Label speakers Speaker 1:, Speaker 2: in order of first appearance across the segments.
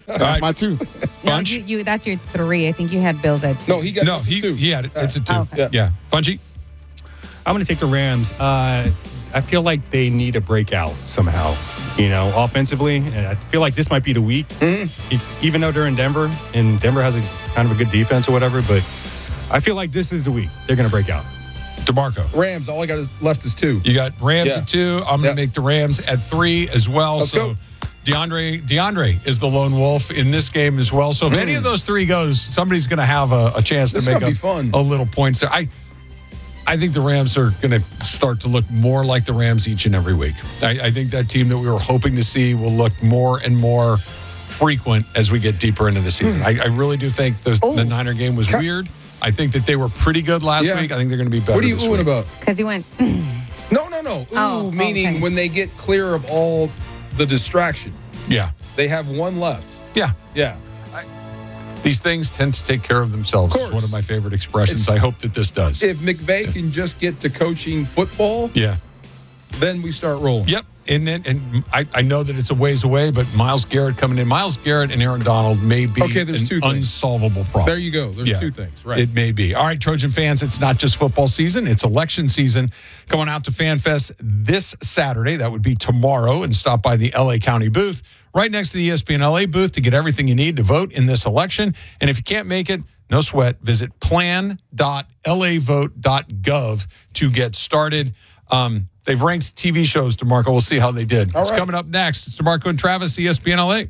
Speaker 1: That's my 2.
Speaker 2: No, that's your 3. I think you had Bills at 2.
Speaker 3: No, he got two.
Speaker 4: He had it. It's a 2.
Speaker 2: Oh, okay.
Speaker 4: Yeah. Fungi?
Speaker 5: I'm going to take the Rams. I feel like they need a breakout somehow, offensively. And I feel like this might be the week, even though they're in Denver, and Denver has a kind of a good defense or whatever. But I feel like this is the week they're going to break out.
Speaker 4: DeMarco.
Speaker 3: Rams. All I got left is 2.
Speaker 4: You got Rams at 2. I'm going to make the Rams at 3 as well.
Speaker 3: Let's go.
Speaker 4: DeAndre is the lone wolf in this game as well. So if any of those 3 goes, somebody's going to have a chance to make a little points there. I think the Rams are going to start to look more like the Rams each and every week. I think that team that we were hoping to see will look more and more frequent as we get deeper into the season. I really do think the Niner game was weird. I think that they were pretty good last week. I think they're going to be better.
Speaker 3: What are you oohing about?
Speaker 2: Because he went.
Speaker 3: No. Meaning when they get clear of all the distraction.
Speaker 4: Yeah.
Speaker 3: They have 1 left.
Speaker 4: Yeah.
Speaker 3: Yeah.
Speaker 4: These things tend to take care of themselves. It's one of my favorite expressions. I hope that this does.
Speaker 3: If McVay can just get to coaching football, then we start rolling.
Speaker 4: Yep. And I know that it's a ways away, but Myles Garrett coming in. Myles Garrett and Aaron Donald may be
Speaker 3: there's 2 things.
Speaker 4: Unsolvable problem.
Speaker 3: There you go. There's 2 things. Right.
Speaker 4: It may be. All right, Trojan fans, it's not just football season. It's election season. Come on out to FanFest this Saturday. That would be tomorrow. And stop by the LA County booth right next to the ESPN LA booth to get everything you need to vote in this election. And if you can't make it, no sweat. Visit plan.lavote.gov to get started. They've ranked TV shows, DeMarco. We'll see how they did. It's coming up next. It's DeMarco and Travis, ESPN LA.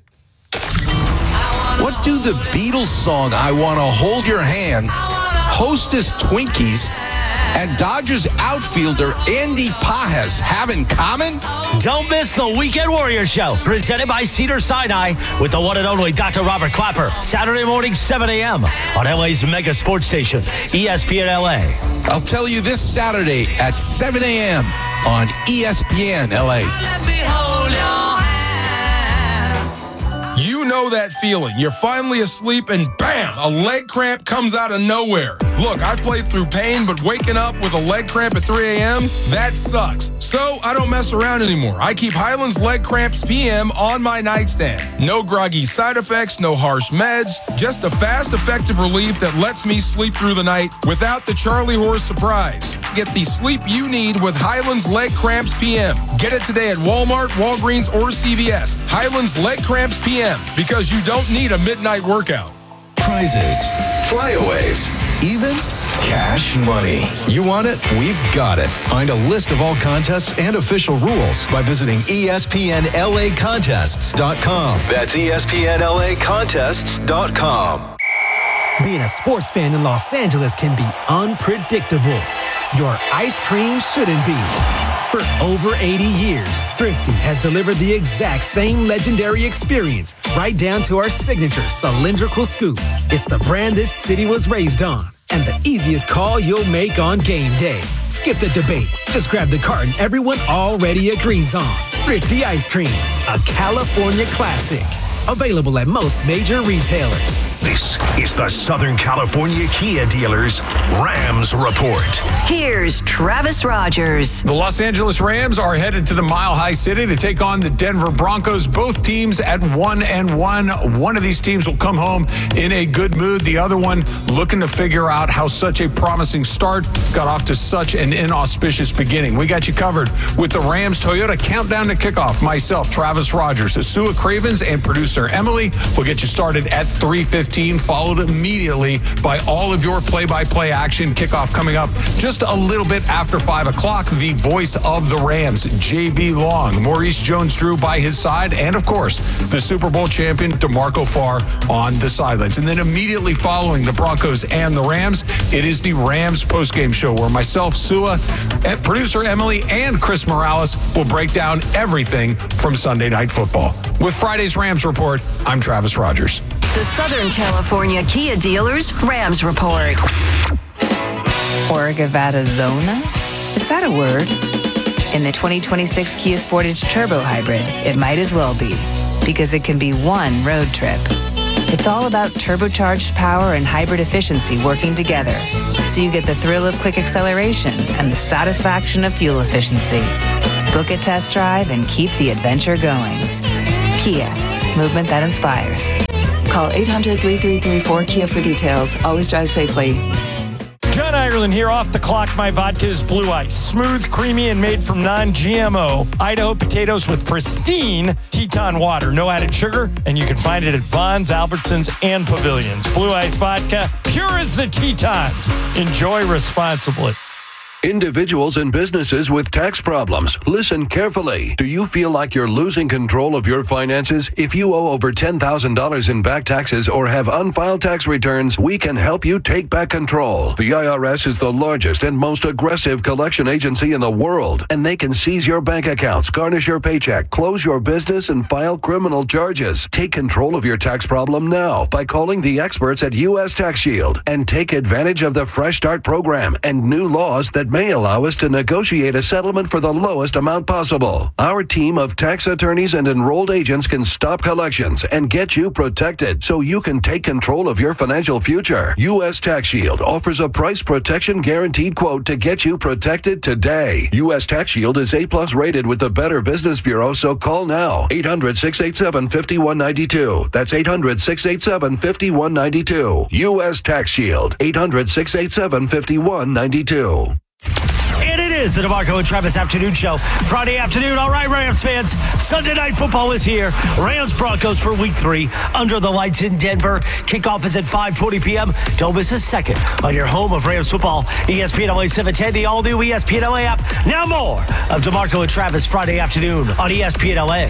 Speaker 6: What do the Beatles song I Want to Hold Your Hand, Hostess Twinkies, and Dodgers outfielder Andy Pajes have in common?
Speaker 7: Don't miss the Weekend Warrior Show, presented by Cedars-Sinai with the one and only Dr. Robert Clapper. Saturday morning, 7 a.m. on LA's mega sports station, ESPN LA.
Speaker 6: I'll tell you this Saturday at 7 a.m. on ESPN LA.
Speaker 3: You know that feeling. You're finally asleep and bam, a leg cramp comes out of nowhere. Look, I played through pain, but waking up with a leg cramp at 3 a.m., that sucks. So I don't mess around anymore. I keep Highlands Leg Cramps PM on my nightstand. No groggy side effects, no harsh meds, just a fast, effective relief that lets me sleep through the night without the Charlie horse surprise. Get the sleep you need with Highlands Leg Cramps PM. Get it today at Walmart, Walgreens, or CVS. Highlands Leg Cramps PM, because you don't need a midnight workout.
Speaker 8: Prizes, flyaways, even cash money. You want it? We've got it. Find a list of all contests and official rules by visiting ESPNLAcontests.com. That's ESPNLAcontests.com.
Speaker 9: Being a sports fan in Los Angeles can be unpredictable. Your ice cream shouldn't be. For over 80 years, Thrifty has delivered the exact same legendary experience, right down to our signature cylindrical scoop. It's the brand this city was raised on, and the easiest call you'll make on game day. Skip the debate. Just grab the carton everyone already agrees on. Thrifty Ice Cream, a California classic. Available at most major retailers.
Speaker 10: This is the Southern California Kia Dealers Rams Report.
Speaker 11: Here's Travis Rogers.
Speaker 4: The Los Angeles Rams are headed to the Mile High City to take on the Denver Broncos. Both teams at 1-1. One of these teams will come home in a good mood. The other one looking to figure out how such a promising start got off to such an inauspicious beginning. We got you covered with the Rams Toyota Countdown to Kickoff. Myself, Travis Rogers, Asua Cravens, and producer Emily will get you started at 3:15, followed immediately by all of your play-by-play action. Kickoff coming up just a little bit after 5 o'clock. The voice of the Rams, J.B. Long, Maurice Jones-Drew by his side, and of course, the Super Bowl champion, DeMarco Farr on the sidelines. And then immediately following the Broncos and the Rams, it is the Rams postgame show where myself, Sua, and producer Emily, and Chris Morales will break down everything from Sunday Night Football. With Friday's Rams Report, I'm Travis Rogers.
Speaker 11: The Southern California Kia Dealers Rams Report.
Speaker 2: Orgavadazona? Is that a word? In the 2026 Kia Sportage Turbo Hybrid, it might as well be, because it can be one road trip. It's all about turbocharged power and hybrid efficiency working together, so you get the thrill of quick acceleration and the satisfaction of fuel efficiency. Book a test drive and keep the adventure going. Kia, movement that inspires. Call 800-3334-KIA for details. Always drive safely.
Speaker 1: John Ireland here. Off the clock, my vodka is Blue Ice. Smooth, creamy, and made from non-GMO Idaho potatoes with pristine Teton water. No added sugar, and you can find it at Vons, Albertsons, and Pavilions. Blue Ice vodka, pure as the Tetons. Enjoy responsibly.
Speaker 10: Individuals and businesses with tax problems, listen carefully. Do you feel like you're losing control of your finances? If you owe over $10,000 in back taxes or have unfiled tax returns, we can help you take back control. The IRS is the largest and most aggressive collection agency in the world, and they can seize your bank accounts, garnish your paycheck, close your business, and file criminal charges. Take control of your tax problem now by calling the experts at U.S. Tax Shield and take advantage of the Fresh Start program and new laws that may allow us to negotiate a settlement for the lowest amount possible. Our team of tax attorneys and enrolled agents can stop collections and get you protected so you can take control of your financial future. U.S. Tax Shield offers a price protection guaranteed quote to get you protected today. U.S. Tax Shield is A+ rated with the Better Business Bureau, so call now. 800-687-5192. That's 800-687-5192. U.S. Tax Shield. 800-687-5192.
Speaker 7: And it is the DeMarco and Travis Afternoon Show. Friday afternoon. All right, Rams fans. Sunday Night Football is here. Rams-Broncos for Week 3. Under the lights in Denver. Kickoff is at 5:20 p.m. Don't miss a second on your home of Rams football. ESPN LA 710, the all-new ESPN LA app. Now more of DeMarco and Travis Friday afternoon on ESPN LA.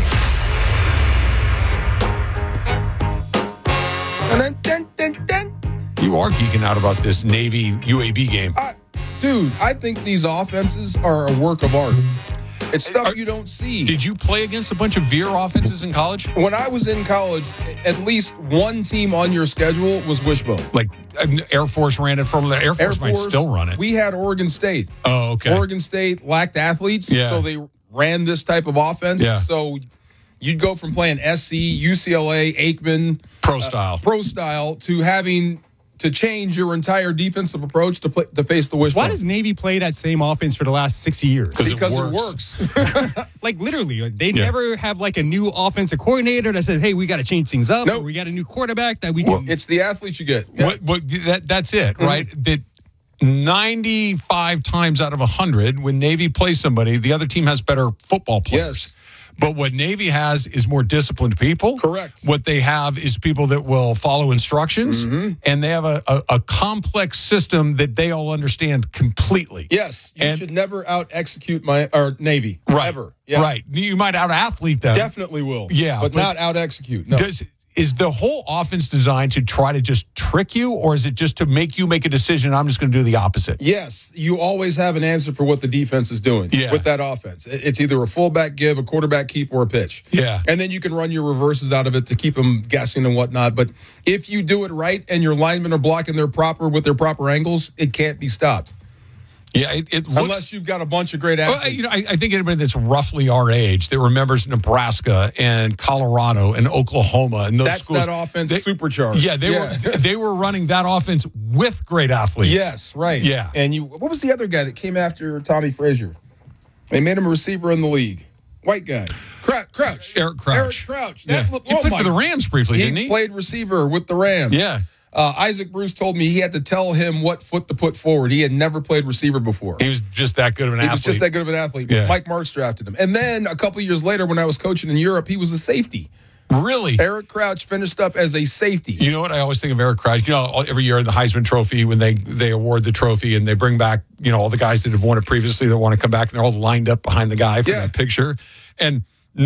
Speaker 4: You are geeking out about this Navy UAB game.
Speaker 3: Dude, I think these offenses are a work of art. It's stuff you don't see.
Speaker 4: Did you play against a bunch of Veer offenses in college?
Speaker 3: When I was in college, at least one team on your schedule was Wishbone.
Speaker 4: Like Air Force ran it from the Air Force might still run it.
Speaker 3: We had Oregon State.
Speaker 4: Oh, okay.
Speaker 3: Oregon State lacked athletes, so they ran this type of offense.
Speaker 4: Yeah.
Speaker 3: So you'd go from playing SC, UCLA, Aikman,
Speaker 4: pro style
Speaker 3: to having to change your entire defensive approach to face the Wishbone.
Speaker 5: Why does Navy play that same offense for the last 60 years?
Speaker 3: Because it works.
Speaker 5: Like literally, they never have like a new offensive coordinator that says, "Hey, we got to change things up." Or we got a new quarterback that we can.
Speaker 3: It's the athletes you get. Yeah.
Speaker 4: That's it, right? That 95 times out of 100, when Navy plays somebody, the other team has better football players.
Speaker 3: Yes.
Speaker 4: But what Navy has is more disciplined people.
Speaker 3: Correct.
Speaker 4: What they have is people that will follow instructions, and they have a complex system that they all understand completely.
Speaker 3: Yes. You should never out-execute Navy.
Speaker 4: Right.
Speaker 3: Ever. Yeah.
Speaker 4: Right. You might out-athlete them.
Speaker 3: Definitely will.
Speaker 4: Yeah.
Speaker 3: But not out-execute. No.
Speaker 4: Is the whole offense designed to try to just trick you, or is it just to make you make a decision, I'm just going to do the opposite?
Speaker 3: Yes. You always have an answer for what the defense is doing with that offense. It's either a fullback give, a quarterback keep, or a pitch.
Speaker 4: Yeah.
Speaker 3: And then you can run your reverses out of it to keep them guessing and whatnot. But if you do it right and your linemen are blocking with their proper angles, it can't be stopped.
Speaker 4: Yeah, it looks,
Speaker 3: unless you've got a bunch of great athletes.
Speaker 4: Well, I think anybody that's roughly our age that remembers Nebraska and Colorado and Oklahoma and those schools,
Speaker 3: that offense supercharged.
Speaker 4: Yeah, they were running that offense with great athletes.
Speaker 3: Yes, right.
Speaker 4: Yeah.
Speaker 3: And what was the other guy that came after Tommy Frazier? They made him a receiver in the league. White guy. Crouch.
Speaker 4: Eric Crouch.
Speaker 3: He
Speaker 4: played for the Rams briefly, didn't he?
Speaker 3: He played receiver with the Rams.
Speaker 4: Yeah.
Speaker 3: Isaac Bruce told me he had to tell him what foot to put forward. He had never played receiver before.
Speaker 4: He was just that good of an athlete.
Speaker 3: He was just that good of an athlete.
Speaker 4: Yeah.
Speaker 3: Mike Marks drafted him. And then a couple years later, when I was coaching in Europe, he was a safety.
Speaker 4: Really?
Speaker 3: Eric Crouch finished up as a safety.
Speaker 4: You know what? I always think of Eric Crouch. You know, every year in the Heisman Trophy, when they award the trophy and they bring back, all the guys that have won it previously that want to come back, and they're all lined up behind the guy for that picture. And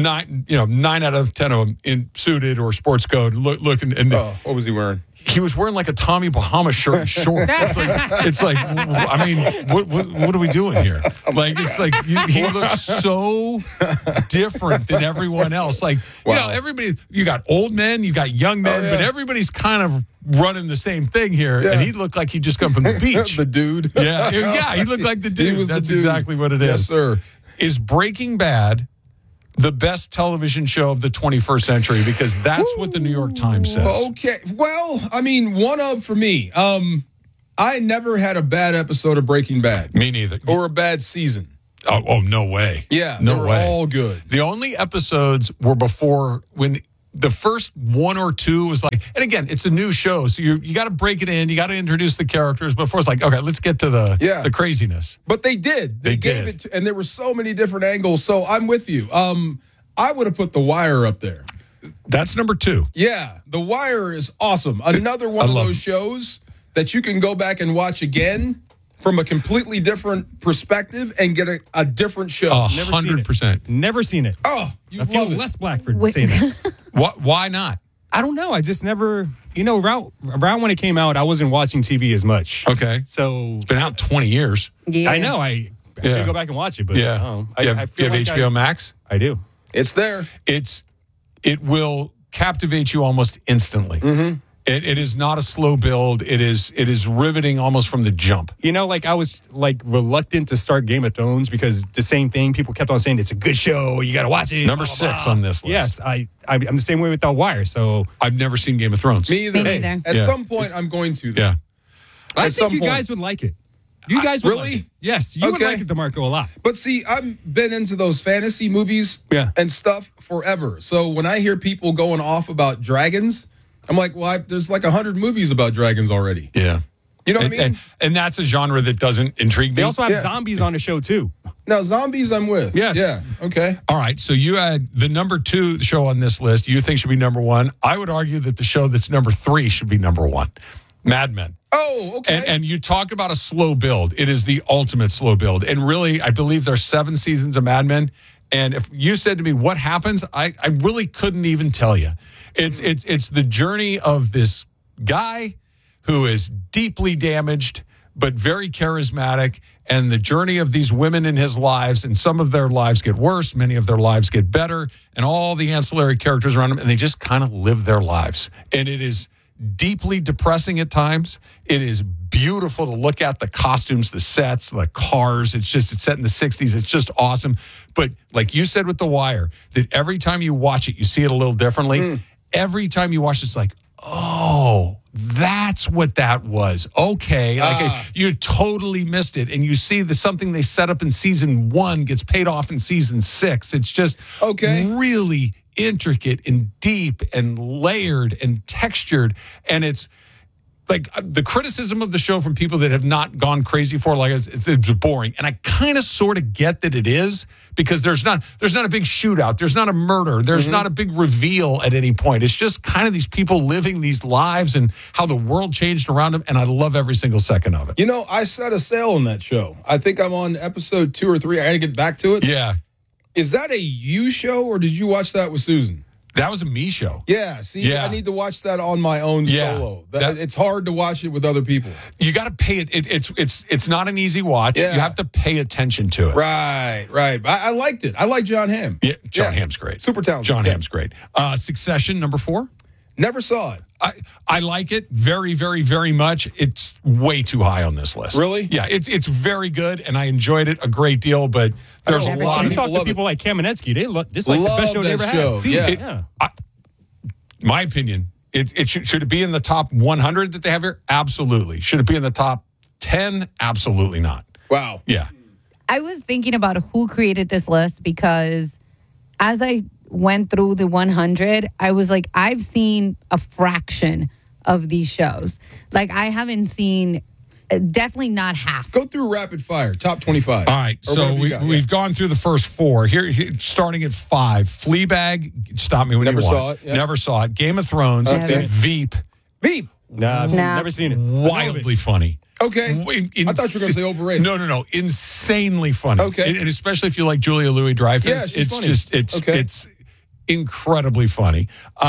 Speaker 4: 9 out of 10 of them in suited or sports coat looking. And
Speaker 3: what was he wearing?
Speaker 4: He was wearing like a Tommy Bahama shirt and shorts. It's like, I mean, what are we doing here? Like, it's like he looks so different than everyone else. Like, everybody, you got old men, you got young men, but everybody's kind of running the same thing here. And he looked like he'd just come from the beach.
Speaker 3: The dude.
Speaker 4: Yeah, he looked like the dude.
Speaker 3: He was
Speaker 4: That's
Speaker 3: the dude.
Speaker 4: exactly what it is.
Speaker 3: Yes, sir.
Speaker 4: Is Breaking Bad the best television show of the 21st century? Because that's what the New York Times says.
Speaker 3: Okay. Well, I mean, one of for me. I never had a bad episode of Breaking Bad.
Speaker 4: Me neither.
Speaker 3: Or a bad season.
Speaker 4: Oh, no way.
Speaker 3: Yeah,
Speaker 4: no
Speaker 3: they were
Speaker 4: way.
Speaker 3: all good.
Speaker 4: The only episodes were before when the first one or two was like, and again, it's a new show, so you got to break it in, you got to introduce the characters. But before it's like, okay, let's get to the craziness.
Speaker 3: But they did. They gave it, and there were so many different angles. So I'm with you. I would have put The Wire up there.
Speaker 4: That's number 2.
Speaker 3: Yeah, The Wire is awesome. Another one of those shows that you can go back and watch again from a completely different perspective and get a different show.
Speaker 4: 100%.
Speaker 5: Never seen it.
Speaker 3: Oh, you
Speaker 5: I feel
Speaker 3: love it.
Speaker 5: less black for saying that.
Speaker 4: Why not?
Speaker 5: I don't know. I just never, around when it came out, I wasn't watching TV as much.
Speaker 4: Okay.
Speaker 5: So
Speaker 4: It's been out 20 years.
Speaker 12: Yeah.
Speaker 5: I know. I should go back and watch it, but
Speaker 4: Yeah.
Speaker 5: I don't know.
Speaker 4: You have,
Speaker 5: I feel
Speaker 4: you have
Speaker 5: like
Speaker 4: HBO Max?
Speaker 5: I do.
Speaker 3: It's there.
Speaker 4: It will captivate you almost instantly. Mm-hmm. It is not a slow build. It is riveting almost from the jump.
Speaker 5: I was reluctant to start Game of Thrones because the same thing. People kept on saying it's a good show. You got to watch it.
Speaker 4: Number
Speaker 5: blah, blah,
Speaker 4: 6
Speaker 5: blah.
Speaker 4: on this list.
Speaker 5: Yes, I'm the same way with The Wire. So
Speaker 4: I've never seen Game of Thrones.
Speaker 3: Me either.
Speaker 12: Me neither.
Speaker 3: At some point, I'm going to. Though.
Speaker 4: Yeah.
Speaker 5: I
Speaker 3: At
Speaker 5: think
Speaker 3: some
Speaker 5: you
Speaker 3: point.
Speaker 5: guys would like it. You guys would
Speaker 3: really?
Speaker 5: like it. Yes, you would
Speaker 3: Okay.
Speaker 5: like it, DeMarco, a lot.
Speaker 3: But see, I've been into those fantasy movies and stuff forever. So when I hear people going off about dragons, I'm like, well, there's like 100 movies about dragons already.
Speaker 4: Yeah.
Speaker 3: You know what I mean?
Speaker 4: And that's a genre that doesn't intrigue me.
Speaker 5: They also have zombies on the show, too.
Speaker 3: Now, zombies I'm with.
Speaker 4: Yes.
Speaker 3: Yeah. Okay.
Speaker 4: All right. So you had the number 2 show on this list you think should be number 1. I would argue that the show that's number 3 should be number 1. Mad Men.
Speaker 3: Oh, okay.
Speaker 4: And you talk about a slow build. It is the ultimate slow build. And really, I believe there's 7 seasons of Mad Men. And if you said to me, what happens? I really couldn't even tell you. It's the journey of this guy who is deeply damaged, but very charismatic, and the journey of these women in his lives, and some of their lives get worse, many of their lives get better, and all the ancillary characters around them, and they just kind of live their lives. And it is deeply depressing at times. It is beautiful to look at, the costumes, the sets, the cars. It's set in the 60s. It's just awesome. But like you said with The Wire, that every time you watch it, you see it a little differently. Every time you watch it, it's like, oh, that's what that was. Okay. You totally missed it. And you see something they set up in season 1 gets paid off in season 6. It's just really intricate and deep and layered and textured. And it's like the criticism of the show from people that have not gone crazy for it's boring. And I kind of sort of get that it is, because there's not a big shootout. There's not a murder. There's not a big reveal at any point. It's just kind of these people living these lives and how the world changed around them. And I love every single second of it.
Speaker 3: You know, I set a sail on that show. I think I'm on episode 2 or 3. I got to get back to it.
Speaker 4: Yeah.
Speaker 3: Is that a you show, or did you watch that with Susan?
Speaker 4: That was a me show.
Speaker 3: Yeah, see, I need to watch that on my own solo. It's hard to watch it with other people.
Speaker 4: You got to pay it. It's not an easy watch.
Speaker 3: Yeah.
Speaker 4: You have to pay attention to it.
Speaker 3: Right. I liked it. I like John Hamm.
Speaker 4: Yeah, John Hamm's great.
Speaker 3: Super talented.
Speaker 4: John Hamm's great. Succession, number 4.
Speaker 3: Never saw it.
Speaker 4: I like it very, very, very much. It's way too high on this list.
Speaker 3: Really?
Speaker 4: Yeah, it's very good, and I enjoyed it a great deal, but there's a lot of
Speaker 5: people. Talk to people like Kamenetsky. They love this, like the best show they ever had.
Speaker 3: Yeah.
Speaker 4: My opinion, should it be in the top 100 that they have here? Absolutely. Should it be in the top 10? Absolutely not.
Speaker 3: Wow.
Speaker 4: Yeah.
Speaker 12: I was thinking about who created this list, because as I went through the 100, I was like, I've seen a fraction of these shows. Like, I haven't seen, definitely not half.
Speaker 3: Go through rapid fire, top 25.
Speaker 4: All right, so we've gone through the first 4. Here, starting at 5. Fleabag, stop me when you want.
Speaker 3: Never saw it. Yeah.
Speaker 4: Never saw it. Game of Thrones, Veep.
Speaker 3: Veep?
Speaker 5: No, I've never seen it.
Speaker 4: Wildly funny.
Speaker 3: Okay. I thought you were going to say overrated.
Speaker 4: No. Insanely funny.
Speaker 3: Okay.
Speaker 4: And especially if you like Julia Louis-Dreyfus.
Speaker 3: Yeah, she's funny.
Speaker 4: It's incredibly funny.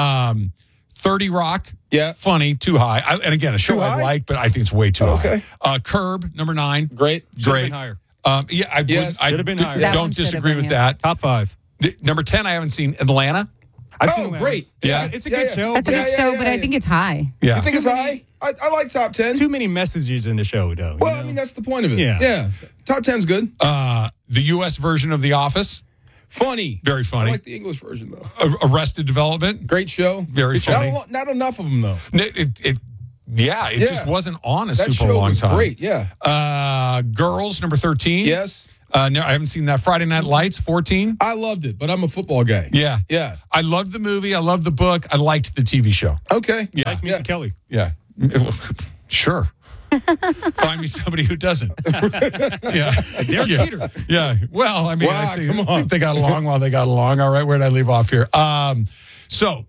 Speaker 4: 30 Rock.
Speaker 3: Yeah.
Speaker 4: Funny, too high. And again, a show I like, but I think it's way too high. Curb, number 9.
Speaker 3: Great.
Speaker 5: Should have been higher.
Speaker 4: I
Speaker 5: should have been higher.
Speaker 4: Don't disagree with that.
Speaker 5: Top 5.
Speaker 4: Number 10, I haven't seen Atlanta.
Speaker 5: I've seen Atlanta.
Speaker 3: Great.
Speaker 4: Yeah.
Speaker 5: It's a good show.
Speaker 12: That's a good show, but I think it's high.
Speaker 4: Yeah.
Speaker 3: You think it's high? I like top 10.
Speaker 5: Too many messages in the show, though.
Speaker 3: Well, I mean, that's the point of it.
Speaker 5: Yeah.
Speaker 3: Top 10's good.
Speaker 4: The U.S. version of The Office.
Speaker 3: Funny.
Speaker 4: Very funny.
Speaker 3: I like the English version, though.
Speaker 4: Arrested Development.
Speaker 3: Great show.
Speaker 4: Very funny.
Speaker 3: Not enough of them, though.
Speaker 4: It just wasn't on a
Speaker 3: that
Speaker 4: super
Speaker 3: show
Speaker 4: long
Speaker 3: was
Speaker 4: time.
Speaker 3: Great, yeah.
Speaker 4: Girls, number 13.
Speaker 3: Yes.
Speaker 4: No, I haven't seen that. Friday Night Lights, 14.
Speaker 3: I loved it, but I'm a football guy.
Speaker 4: Yeah.
Speaker 3: Yeah.
Speaker 4: I loved the movie. I loved the book. I liked the TV show.
Speaker 3: Okay.
Speaker 4: Yeah.
Speaker 5: Like Minka Kelly.
Speaker 4: Yeah. Sure. Find me somebody who doesn't. Yeah.
Speaker 5: They're a cheater.
Speaker 4: Yeah. Well, I mean,
Speaker 3: Wow,
Speaker 4: I
Speaker 3: come on.
Speaker 4: think they got along while they got along. All right. Where did I leave off here? So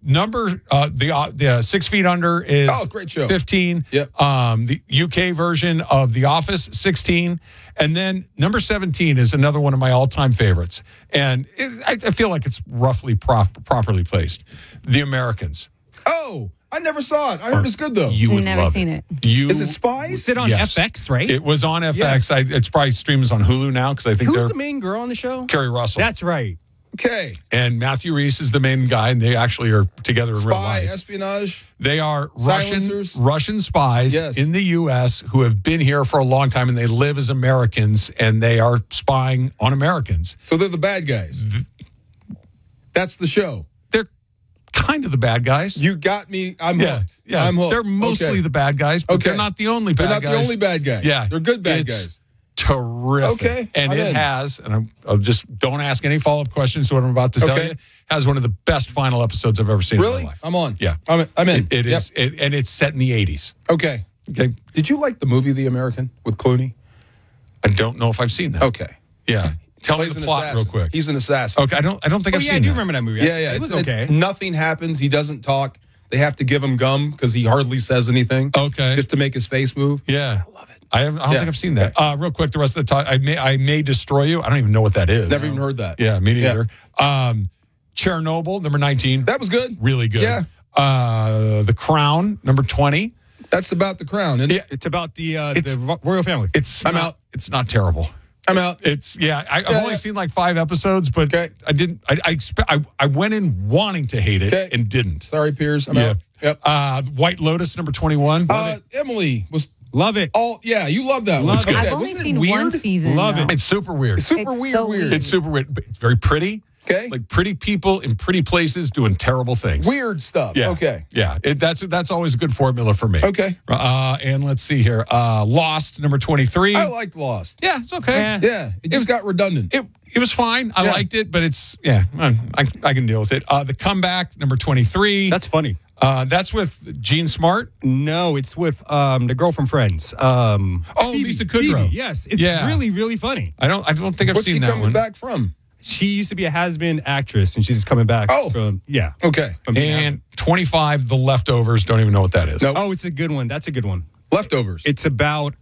Speaker 4: the 6 Feet Under is
Speaker 3: great show.
Speaker 4: 15.
Speaker 3: Yep.
Speaker 4: The UK version of The Office, 16. And then number 17 is another one of my all-time favorites. And I feel like it's roughly properly placed. The Americans.
Speaker 3: Oh, I never saw it. I heard it's good, though.
Speaker 4: You would
Speaker 12: Never
Speaker 4: love
Speaker 12: seen it.
Speaker 3: Is it Spies?
Speaker 5: Is it on
Speaker 4: Yes.
Speaker 5: FX, right?
Speaker 4: It was on FX.
Speaker 5: Yes.
Speaker 4: It's probably streams on Hulu now because I think
Speaker 5: Who's
Speaker 4: they're
Speaker 5: the main girl on the show?
Speaker 4: Kerry Russell.
Speaker 5: That's right.
Speaker 3: Okay.
Speaker 4: And Matthew Reese is the main guy, and they actually are together in real
Speaker 3: Spy,
Speaker 4: life.
Speaker 3: espionage.
Speaker 4: They are
Speaker 3: Silencers.
Speaker 4: Russian spies
Speaker 3: Yes.
Speaker 4: in the U.S. who have been here for a long time, and they live as Americans, and they are spying on Americans.
Speaker 3: So they're the bad guys. That's the show.
Speaker 4: They're kind of the bad guys.
Speaker 3: You got me. I'm hooked.
Speaker 4: Yeah,
Speaker 3: I'm hooked.
Speaker 4: they're mostly
Speaker 3: Okay.
Speaker 4: the bad guys, but
Speaker 3: Okay.
Speaker 4: they're not the only bad
Speaker 3: They're
Speaker 4: guys.
Speaker 3: not the only bad guys.
Speaker 4: Yeah.
Speaker 3: They're good bad
Speaker 4: It's
Speaker 3: guys.
Speaker 4: Terrific.
Speaker 3: Okay,
Speaker 4: And
Speaker 3: I'm
Speaker 4: it
Speaker 3: in.
Speaker 4: has, and I'll just don't ask any follow-up questions to what I'm about to tell
Speaker 3: Okay.
Speaker 4: you, has one of the best final episodes I've ever seen in
Speaker 3: Really?
Speaker 4: my life.
Speaker 3: I'm on.
Speaker 4: Yeah.
Speaker 3: I'm in.
Speaker 4: It
Speaker 3: Yep.
Speaker 4: is, and it's set in the 80s.
Speaker 3: Okay.
Speaker 4: Okay.
Speaker 3: Did you like the movie The American with Clooney?
Speaker 4: I don't know if I've seen that.
Speaker 3: Okay.
Speaker 4: Yeah. Tell me
Speaker 3: Plays
Speaker 4: the
Speaker 3: an
Speaker 4: plot
Speaker 3: assassin.
Speaker 4: real quick.
Speaker 3: He's an assassin.
Speaker 4: Okay, I don't think
Speaker 5: Oh,
Speaker 4: I've
Speaker 5: yeah,
Speaker 4: seen
Speaker 5: I do
Speaker 4: that.
Speaker 5: remember that movie.
Speaker 3: Yeah.
Speaker 5: It was
Speaker 3: It's-
Speaker 5: okay.
Speaker 3: Nothing happens. He doesn't talk. They have to give him gum because he hardly says anything.
Speaker 4: Okay.
Speaker 3: Just to make his face move.
Speaker 4: Yeah. I love it. I don't
Speaker 3: Yeah.
Speaker 4: think I've seen that. Real quick, the rest of the time, I may destroy you. I don't even know what that is.
Speaker 3: Never even heard that.
Speaker 4: Yeah, me neither. Chernobyl, number 19.
Speaker 3: That was good.
Speaker 4: Really good.
Speaker 3: Yeah.
Speaker 4: The Crown, number 20.
Speaker 3: That's about the crown, isn't it?
Speaker 4: Yeah.
Speaker 5: It's about the royal family.
Speaker 4: I'm out. It's not terrible.
Speaker 3: I'm out.
Speaker 4: It's I've only seen like 5 episodes, but
Speaker 3: Okay.
Speaker 4: I didn't. I went in wanting to hate it
Speaker 3: Okay.
Speaker 4: and didn't.
Speaker 3: Sorry, Piers. I'm out. Yep.
Speaker 4: White Lotus, number 21.
Speaker 3: Emily was
Speaker 5: Love it.
Speaker 3: yeah, you love that
Speaker 5: Love
Speaker 3: one.
Speaker 5: it.
Speaker 3: Okay.
Speaker 12: I've only
Speaker 3: Wasn't it
Speaker 12: seen
Speaker 3: weird?
Speaker 12: one season.
Speaker 5: Love
Speaker 12: though.
Speaker 5: it.
Speaker 4: It's super weird.
Speaker 3: Super
Speaker 12: It's
Speaker 3: weird,
Speaker 12: so
Speaker 3: weird.
Speaker 12: weird.
Speaker 4: It's super weird. But it's very pretty.
Speaker 3: Okay.
Speaker 4: Like pretty people in pretty places doing terrible things.
Speaker 3: Weird stuff.
Speaker 4: Yeah.
Speaker 3: Okay.
Speaker 4: Yeah. That's always a good formula for me.
Speaker 3: Okay.
Speaker 4: And let's see here. Lost, number 23.
Speaker 3: I liked Lost.
Speaker 4: Yeah, it's okay.
Speaker 3: Yeah. It just got redundant.
Speaker 4: It was fine. I
Speaker 3: Yeah.
Speaker 4: liked it, but it's I can deal with it. The Comeback, number 23.
Speaker 5: That's funny.
Speaker 4: That's with Gene Smart.
Speaker 5: No, it's with the girl from Friends.
Speaker 4: Lisa Kudrow.
Speaker 5: Phoebe, yes, it's
Speaker 4: Yeah.
Speaker 5: really, really funny.
Speaker 4: I don't think I've
Speaker 3: What's
Speaker 4: seen
Speaker 3: she
Speaker 4: that
Speaker 3: coming
Speaker 4: one.
Speaker 3: back from?
Speaker 5: She used to be a has-been actress, and she's coming back.
Speaker 3: Oh.
Speaker 5: From, yeah.
Speaker 3: Okay.
Speaker 5: From being a has-been.
Speaker 4: And 25, The Leftovers. Don't even know what that is.
Speaker 3: Nope.
Speaker 5: Oh, it's a good one. That's a good one.
Speaker 3: Leftovers.
Speaker 5: It's about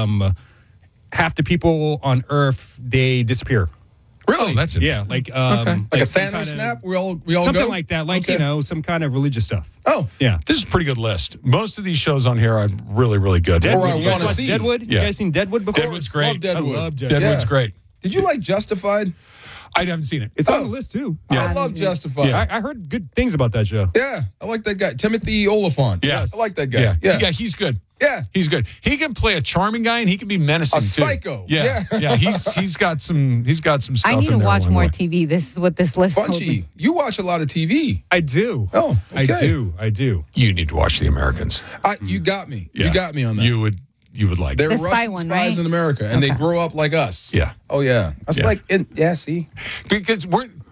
Speaker 5: half the people on Earth, they disappear.
Speaker 3: Really?
Speaker 4: Oh, that's it.
Speaker 5: Yeah, like
Speaker 3: like a
Speaker 5: some
Speaker 3: Thanos
Speaker 5: kinda-
Speaker 3: snap? We all
Speaker 5: something
Speaker 3: go?
Speaker 5: like that. Like
Speaker 3: Okay.
Speaker 5: some kind of religious stuff.
Speaker 3: Oh.
Speaker 5: Yeah.
Speaker 4: This is a pretty good list. Most of these shows on here are really, really good.
Speaker 3: Or I
Speaker 5: You guys
Speaker 3: wanna
Speaker 5: watch
Speaker 3: see.
Speaker 5: Deadwood?
Speaker 4: Yeah.
Speaker 5: You guys seen Deadwood before?
Speaker 4: Deadwood's great.
Speaker 3: Love Deadwood.
Speaker 5: I love Deadwood.
Speaker 4: Deadwood's
Speaker 3: Yeah.
Speaker 4: great.
Speaker 3: Did you like Justified?
Speaker 4: I haven't seen it.
Speaker 5: It's on the list too.
Speaker 3: I love Justified.
Speaker 4: Yeah.
Speaker 5: I heard good things about that show.
Speaker 3: Yeah, I like that guy. Timothy Oliphant.
Speaker 4: Yeah.
Speaker 3: I like that guy. Yeah.
Speaker 4: He's good.
Speaker 3: Yeah.
Speaker 4: He's good. He can play a charming guy and he can be menacing
Speaker 3: A
Speaker 4: too.
Speaker 3: psycho.
Speaker 4: Yeah.
Speaker 3: Yeah.
Speaker 4: Yeah. He's got some stuff.
Speaker 12: I need
Speaker 4: in
Speaker 12: to
Speaker 4: there
Speaker 12: watch
Speaker 4: along
Speaker 12: more
Speaker 4: the way.
Speaker 12: TV. This is what this list told
Speaker 3: Bunchy,
Speaker 12: me.
Speaker 3: you watch a lot of TV.
Speaker 5: I do.
Speaker 3: Oh, okay.
Speaker 5: I do.
Speaker 4: You need to watch The Americans.
Speaker 3: You got me.
Speaker 4: Yeah.
Speaker 3: You got me on that.
Speaker 4: You would like
Speaker 3: They're
Speaker 4: it.
Speaker 12: The spy
Speaker 3: Russian
Speaker 12: one,
Speaker 3: spies
Speaker 12: right?
Speaker 3: in America, and they grow up like us.
Speaker 4: Yeah.
Speaker 3: Oh, yeah. That's
Speaker 4: Yeah.
Speaker 3: like, see?
Speaker 4: Because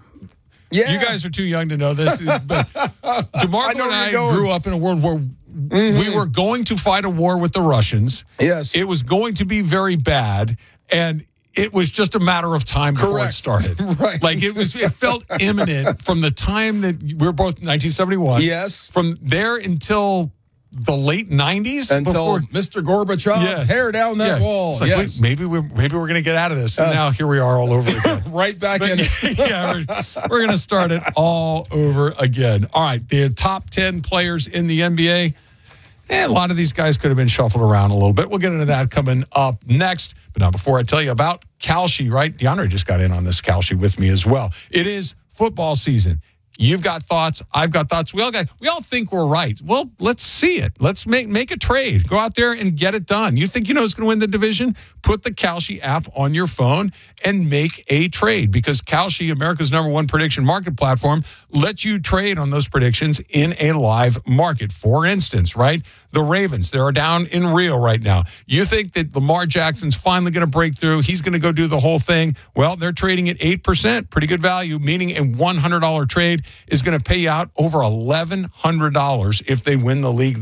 Speaker 3: Yeah.
Speaker 4: you guys are too young to know this, but DeMarco
Speaker 3: know
Speaker 4: and
Speaker 3: where
Speaker 4: I
Speaker 3: you're going.
Speaker 4: grew up in a world where we were going to fight a war with the Russians.
Speaker 3: Yes.
Speaker 4: It was going to be very bad, and it was just a matter of time before it
Speaker 3: Correct.
Speaker 4: started.
Speaker 3: Right.
Speaker 4: Like it felt imminent from the time that we were both 1971.
Speaker 3: Yes.
Speaker 4: From there until the late 90s.
Speaker 3: Until
Speaker 4: before-
Speaker 3: Mr. Gorbachev tear down that wall.
Speaker 4: It's like,
Speaker 3: Yes.
Speaker 4: wait, maybe we're going to get out of this. And now here we are all over again.
Speaker 3: Right back in it.
Speaker 4: Yeah, we're going to start it all over again. All right, the top 10 players in the NBA. A lot of these guys could have been shuffled around a little bit. We'll get into that coming up next. But now, before I tell you about Kalshi, right? DeAndre just got in on this Kalshi with me as well. It is football season. You've got thoughts. I've got thoughts. We all think we're right. Well, let's see it. Let's make a trade. Go out there and get it done. You think you know who's going to win the division? put the Kalshi app on your phone and make a trade, because Kalshi, America's #1 prediction market platform, lets you trade on those predictions in a live market. For instance, right? The Ravens, they're down in Rio right now. You think that Lamar Jackson's finally going to break through? He's going to go do the whole thing. Well, they're trading at 8%. Pretty good value, meaning a $100 trade is going to pay you out over $1,100 if they win the league